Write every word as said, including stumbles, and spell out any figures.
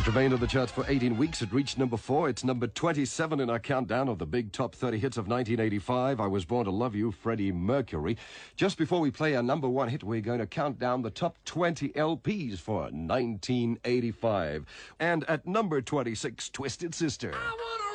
It remained on the charts for eighteen weeks. It reached number four. It's number twenty-seven in our countdown of the big top thirty hits of nineteen eighty-five. I Was Born to Love You, Freddie Mercury. Just before we play our number one hit, we're going to count down the top twenty L Ps for nineteen eighty-five. And at number twenty-six, Twisted Sister. I wanna